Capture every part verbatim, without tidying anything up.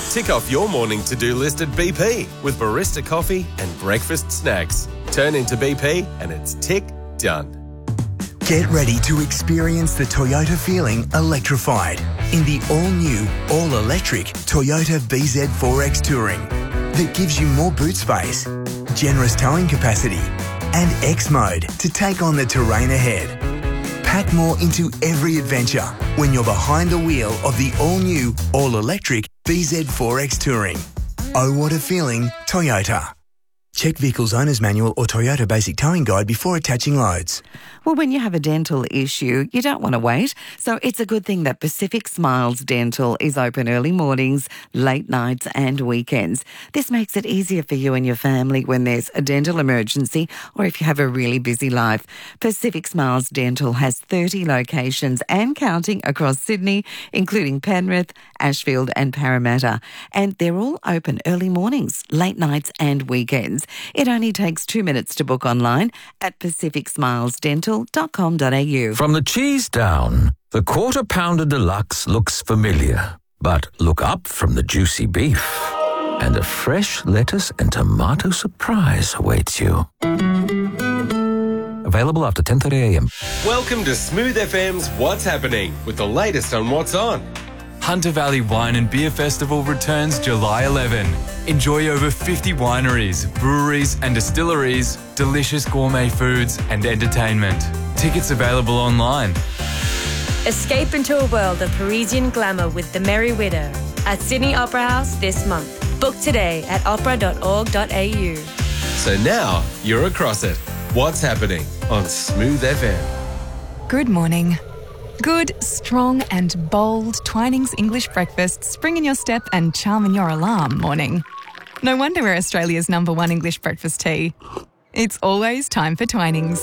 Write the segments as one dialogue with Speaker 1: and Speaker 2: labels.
Speaker 1: Tick off your morning to-do list at B P with barista coffee and breakfast snacks. Turn into B P and it's tick done.
Speaker 2: Get ready to experience the Toyota feeling electrified in the all-new, all-electric Toyota B Z four X Touring that gives you more boot space, generous towing capacity and X-Mode to take on the terrain ahead. Pack more into every adventure when you're behind the wheel of the all-new, all-electric B Z four X Touring. Oh, what a feeling, Toyota. Check Vehicle's Owner's Manual or Toyota Basic Towing Guide before attaching loads.
Speaker 3: Well, when you have a dental issue, you don't want to wait. So it's a good thing that Pacific Smiles Dental is open early mornings, late nights and weekends. This makes it easier for you and your family when there's a dental emergency or if you have a really busy life. Pacific Smiles Dental has thirty locations and counting across Sydney, including Penrith, Ashfield and Parramatta. And they're all open early mornings, late nights and weekends. It only takes two minutes to book online at pacific smiles dental dot com dot a u.
Speaker 4: From the cheese down, the Quarter Pounder Deluxe looks familiar. But look up from the juicy beef, and a fresh lettuce and tomato surprise awaits you. Available after ten thirty a m.
Speaker 1: Welcome to Smooth F M's What's Happening with the latest on what's on.
Speaker 5: Hunter Valley Wine and Beer Festival returns July eleventh. Enjoy over fifty wineries, breweries and distilleries, delicious gourmet foods and entertainment. Tickets available online.
Speaker 6: Escape into a world of Parisian glamour with The Merry Widow at Sydney Opera House this month. Book today at opera dot org dot a u.
Speaker 1: So now you're across it. What's Happening on Smooth F M.
Speaker 7: Good morning. Good, strong and bold Twinings English breakfast spring in your step and charm in your alarm morning. No wonder we're Australia's number one English breakfast tea. It's always time for Twinings.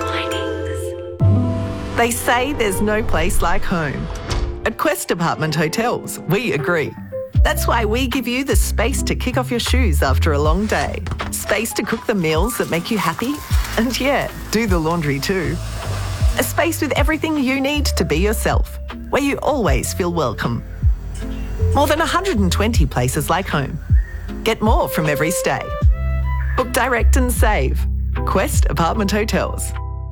Speaker 8: Twinings. They say there's no place like home. At Quest Apartment Hotels, we agree. That's why we give you the space to kick off your shoes after a long day. Space to cook the meals that make you happy. And yeah, do the laundry too. A space with everything you need to be yourself, where you always feel welcome. More than one hundred twenty places like home. Get more from every stay. Book direct and save. Quest Apartment Hotels.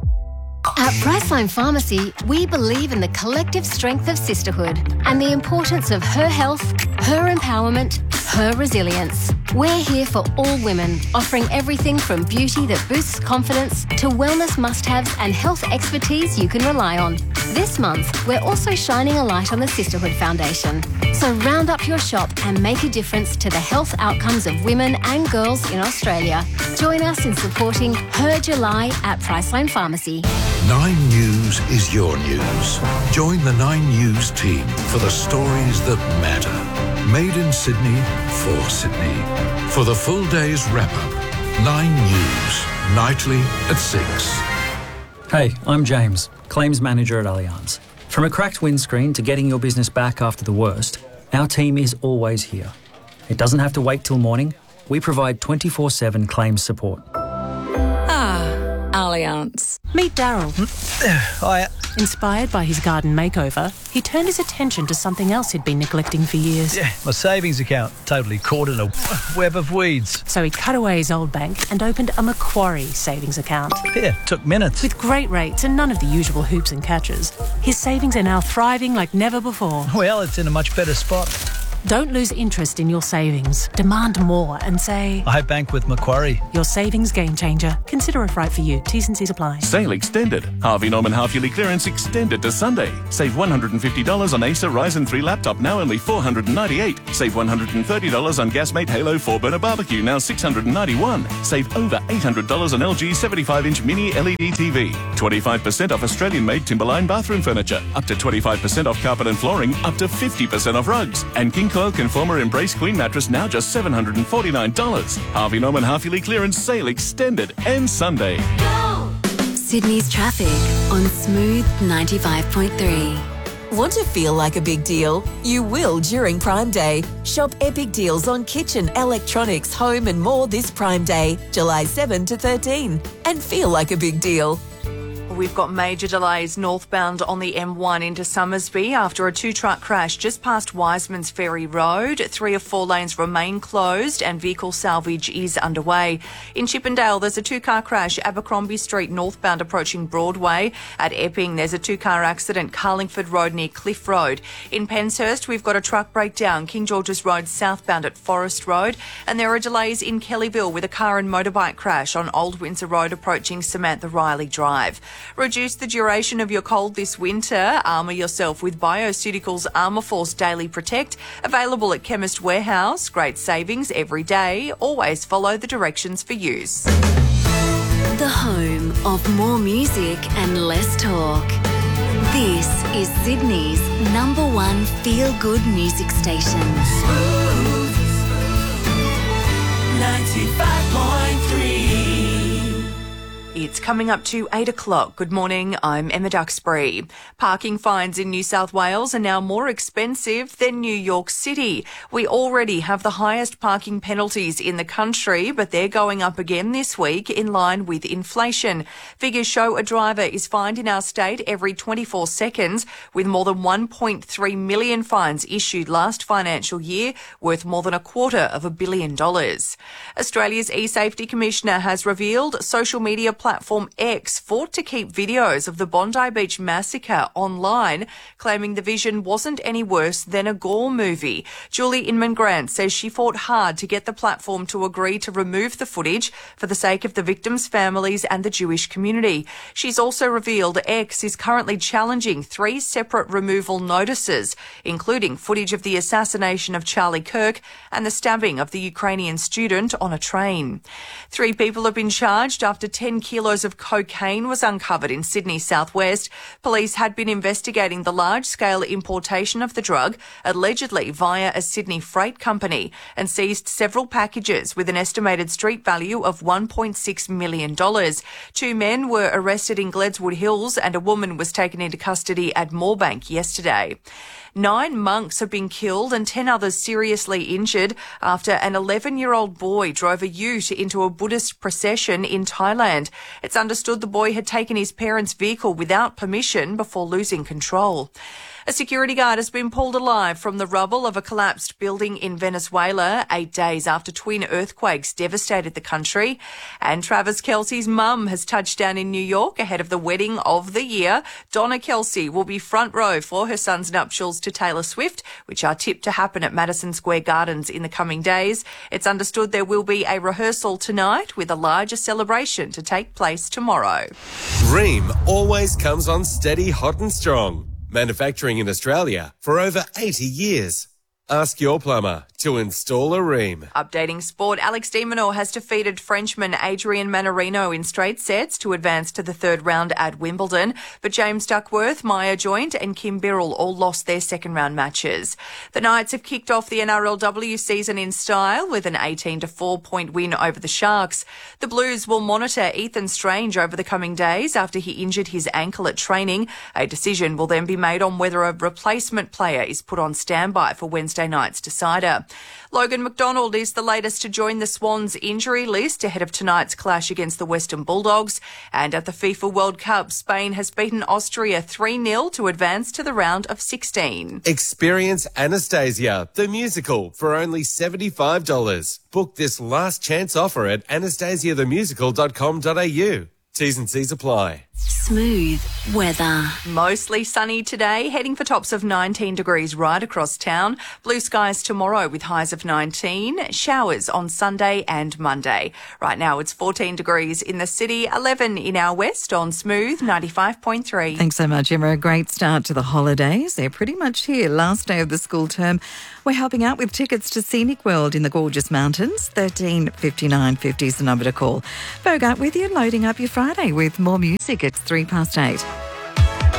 Speaker 9: At Priceline Pharmacy, we believe in the collective strength of sisterhood and the importance of her health, her empowerment, her resilience. We're here for all women, offering everything from beauty that boosts confidence to wellness must-haves and health expertise you can rely on. This month, we're also shining a light on the Sisterhood Foundation. So round up your shop and make a difference to the health outcomes of women and girls in Australia. Join us in supporting Her July at Priceline Pharmacy.
Speaker 10: Nine News is your news. Join the Nine News team for the stories that matter. Made in Sydney, for Sydney. For the full day's wrap-up, Nine News, nightly at six.
Speaker 11: Hey, I'm James, Claims Manager at Allianz. From a cracked windscreen to getting your business back after the worst, our team is always here. It doesn't have to wait till morning. We provide twenty-four seven claims support.
Speaker 12: Ah, Allianz.
Speaker 13: Meet Daryl.
Speaker 14: Hiya.
Speaker 13: Inspired by his garden makeover, he turned his attention to something else he'd been neglecting for years.
Speaker 14: Yeah, my savings account, totally caught in a web of weeds.
Speaker 13: So he cut away his old bank and opened a Macquarie savings account.
Speaker 14: Yeah, took minutes.
Speaker 13: With great rates and none of the usual hoops and catches, his savings are now thriving like never before.
Speaker 14: Well, it's in a much better spot.
Speaker 13: Don't lose interest in your savings. Demand more and say,
Speaker 14: I bank with Macquarie.
Speaker 13: Your savings game changer. Consider if right for you. T's and C's apply.
Speaker 15: Sale extended. Harvey Norman half-yearly clearance extended to Sunday. Save one hundred fifty dollars on Acer Ryzen three laptop, now only four hundred ninety-eight dollars. Save one hundred thirty dollars on Gasmate Halo four burner barbecue, now six hundred ninety-one dollars. Save over eight hundred dollars on L G seventy-five inch mini L E D T V. twenty-five percent off Australian-made Timberline bathroom furniture. Up to twenty-five percent off carpet and flooring. Up to fifty percent off rugs. And King Coil Conformer Embrace Queen mattress, now just seven hundred forty-nine dollars. Harvey Norman half-yearly clearance sale extended and Sunday.
Speaker 16: Go! Sydney's traffic on Smooth ninety-five point three.
Speaker 17: Want to feel like a big deal? You will during Prime Day. Shop epic deals on kitchen, electronics, home and more this Prime Day, July seventh to thirteenth. And feel like a big deal.
Speaker 18: We've got major delays northbound on the M one into Summersby after a two-truck crash just past Wiseman's Ferry Road. Three of four lanes remain closed and vehicle salvage is underway. In Chippendale, there's a two-car crash, Abercrombie Street northbound approaching Broadway. At Epping, there's a two-car accident, Carlingford Road near Cliff Road. In Penshurst, we've got a truck breakdown, King George's Road southbound at Forest Road. And there are delays in Kellyville with a car and motorbike crash on Old Windsor Road approaching Samantha Riley Drive. Reduce the duration of your cold this winter. Armour yourself with Bioceuticals Armour Force Daily Protect. Available at Chemist Warehouse. Great savings every day. Always follow the directions for use.
Speaker 16: The home of more music and less talk. This is Sydney's number one feel-good music station.
Speaker 19: Smooth ninety-five point three.
Speaker 18: It's coming up to eight o'clock. Good morning, I'm Emma Duxbury. Parking fines in New South Wales are now more expensive than New York City. We already have the highest parking penalties in the country, but they're going up again this week in line with inflation. Figures show a driver is fined in our state every twenty-four seconds, with more than one point three million fines issued last financial year, worth more than a quarter of a billion dollars. Australia's e-Safety Commissioner has revealed social media platform X fought to keep videos of the Bondi Beach massacre online, claiming the vision wasn't any worse than a gore movie. Julie Inman-Grant says she fought hard to get the platform to agree to remove the footage for the sake of the victims' families and the Jewish community. She's also revealed X is currently challenging three separate removal notices, including footage of the assassination of Charlie Kirk and the stabbing of the Ukrainian student on a train. Three people have been charged after ten kilos of cocaine was uncovered in Sydney southwest. Police had been investigating the large-scale importation of the drug, allegedly via a Sydney freight company, and seized several packages with an estimated street value of one point six million dollars. Two men were arrested in Gledswood Hills and a woman was taken into custody at Moorebank yesterday. Nine monks have been killed and ten others seriously injured after an eleven-year-old boy drove a ute into a Buddhist procession in Thailand. It's understood the boy had taken his parents' vehicle without permission before losing control. A security guard has been pulled alive from the rubble of a collapsed building in Venezuela eight days after twin earthquakes devastated the country. And Travis Kelce's mum has touched down in New York ahead of the wedding of the year. Donna Kelce will be front row for her son's nuptials to Taylor Swift, which are tipped to happen at Madison Square Gardens in the coming days. It's understood there will be a rehearsal tonight with a larger celebration to take place tomorrow.
Speaker 1: Ream always comes on steady, hot and strong. Manufacturing in Australia for over eighty years. Ask your plumber to install a Ream.
Speaker 18: Updating sport, Alex de Minaur has defeated Frenchman Adrian Manarino in straight sets to advance to the third round at Wimbledon. But James Duckworth, Maya Joint and Kim Birrell all lost their second round matches. The Knights have kicked off the N R L W season in style with an eighteen to four point win over the Sharks. The Blues will monitor Ethan Strange over the coming days after he injured his ankle at training. A decision will then be made on whether a replacement player is put on standby for Wednesday night's decider. Logan McDonald is the latest to join the Swans injury list ahead of tonight's clash against the Western Bulldogs. And at the FIFA World Cup, Spain has beaten Austria three nil to advance to the round of sixteen.
Speaker 1: Experience Anastasia, the musical, for only seventy-five dollars. Book this last chance offer at anastasia the musical dot com dot a u. T's and C's apply.
Speaker 16: Smooth weather.
Speaker 18: Mostly sunny today, heading for tops of nineteen degrees right across town. Blue skies tomorrow with highs of nineteen. Showers on Sunday and Monday. Right now it's fourteen degrees in the city, eleven in our west on Smooth ninety-five point three.
Speaker 3: Thanks so much, Emma. A great start to the holidays. They're pretty much here. Last day of the school term. We're helping out with tickets to Scenic World in the gorgeous mountains. thirteen fifty-nine fifty is the number to call. Bogart with you, loading up your Friday with more music. It's three past eight.